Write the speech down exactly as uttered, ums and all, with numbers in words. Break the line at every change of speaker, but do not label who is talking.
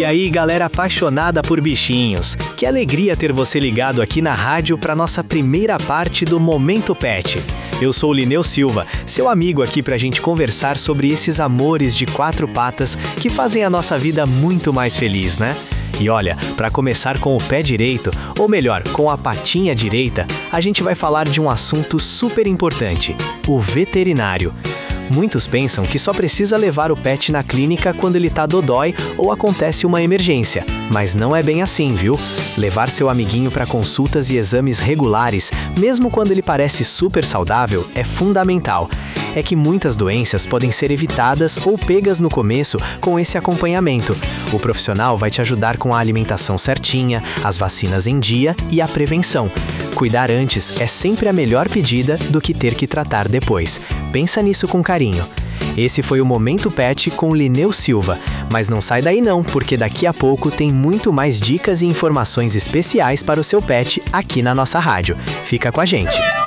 E aí, galera apaixonada por bichinhos, que alegria ter você ligado aqui na rádio para nossa primeira parte do Momento Pet. Eu sou o Lineu Silva, seu amigo aqui pra gente conversar sobre esses amores de quatro patas que fazem a nossa vida muito mais feliz, né? E olha, para começar com o pé direito, ou melhor, com a patinha direita, a gente vai falar de um assunto super importante: o veterinário. Muitos pensam que só precisa levar o pet na clínica quando ele tá dodói ou acontece uma emergência, mas não é bem assim, viu? Levar seu amiguinho para consultas e exames regulares, mesmo quando ele parece super saudável, é fundamental. É que muitas doenças podem ser evitadas ou pegas no começo com esse acompanhamento. O profissional vai te ajudar com a alimentação certinha, as vacinas em dia e a prevenção. Cuidar antes é sempre a melhor pedida do que ter que tratar depois. Pensa nisso com carinho. Esse foi o Momento Pet com Lineu Silva. Mas não sai daí não, porque daqui a pouco tem muito mais dicas e informações especiais para o seu pet aqui na nossa rádio. Fica com a gente!